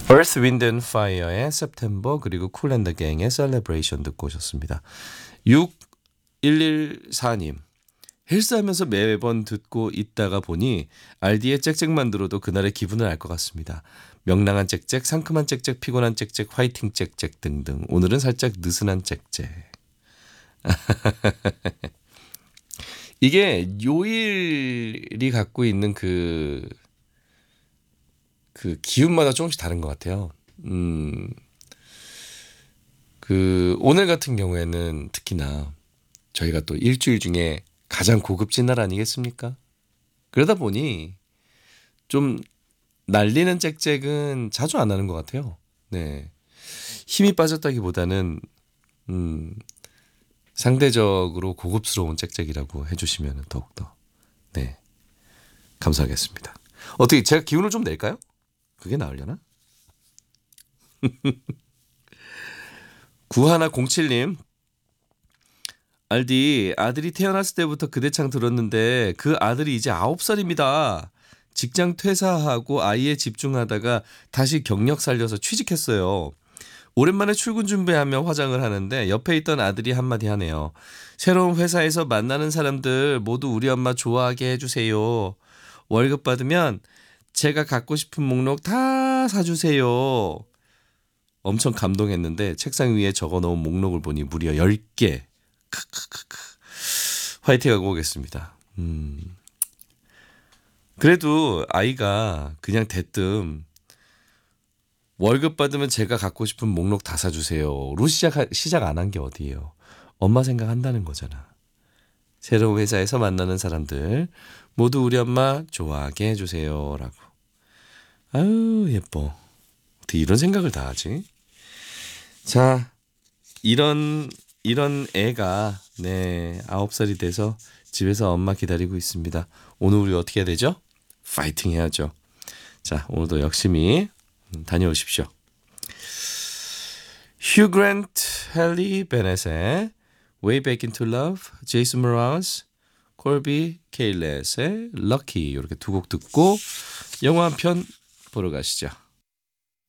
Earth, Wind and Fire의 September 그리고 Kool and the Gang의 Celebration 듣고 오셨습니다. 6114님 헬스하면서 매번 듣고 있다가 보니 알디의 짹짹만 들어도 그날의 기분을 알 것 같습니다. 명랑한 짹짹, 상큼한 짹짹, 피곤한 짹짹, 화이팅 짹짹 등등. 오늘은 살짝 느슨한 짹짹. 이게 요일이 갖고 있는 그 기운마다 조금씩 다른 것 같아요. 오늘 같은 경우에는 특히나 저희가 또 일주일 중에 가장 고급진 날 아니겠습니까? 그러다 보니 좀 날리는 짹짹은 자주 안 하는 것 같아요. 네. 힘이 빠졌다기보다는, 상대적으로 고급스러운 짹짹이라고 해주시면 더욱더, 네. 감사하겠습니다. 어떻게 제가 기운을 좀 낼까요? 그게 나으려나? 9107님 알디 아들이 태어났을 때부터 그대창 들었는데 그 아들이 이제 9살입니다. 직장 퇴사하고 아이에 집중하다가 다시 경력 살려서 취직했어요. 오랜만에 출근 준비하며 화장을 하는데 옆에 있던 아들이 한마디 하네요. 새로운 회사에서 만나는 사람들 모두 우리 엄마 좋아하게 해주세요. 월급 받으면 제가 갖고 싶은 목록 다 사주세요. 엄청 감동했는데 책상 위에 적어놓은 목록을 보니 무려 10개. 크크크크. 화이팅하고 오겠습니다. 그래도 아이가 그냥 대뜸 월급 받으면 제가 갖고 싶은 목록 다 사주세요로 시작 안 한 게 어디예요. 엄마 생각한다는 거잖아. 새로운 회사에서 만나는 사람들 모두 우리 엄마 좋아하게 해주세요 라고. 아유 예뻐. 어떻게 이런 생각을 다 하지? 자, 이런 애가 9살이 돼서 집에서 엄마 기다리고 있습니다. 오늘 우리 어떻게 해야 되죠? 파이팅 해야죠. 자, 오늘도 열심히 다녀오십시오. 휴 그랜트, 헨리 베넷의 Way Back Into Love, 제이슨 모라스, 콜비 케일렛의 Lucky 이렇게 두 곡 듣고 영화 한 편 보러 가시죠.